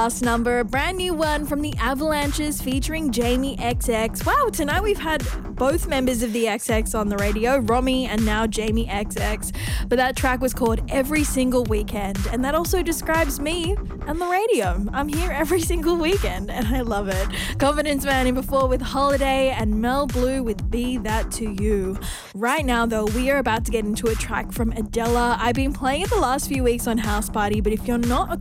last number, a brand new one from the Avalanches featuring Jamie XX. Wow, tonight we've had both members of the XX on the radio, Romy and now Jamie XX. But that track was called Every Single Weekend, and that also describes me and the radio. I'm here every single weekend, and I love it. Confidence Man in before with Holiday, and Mel Blue with Be That To You. Right now, though, we are about to get into a track from Adela. I've been playing it the last few weeks on House Party, but if you're not a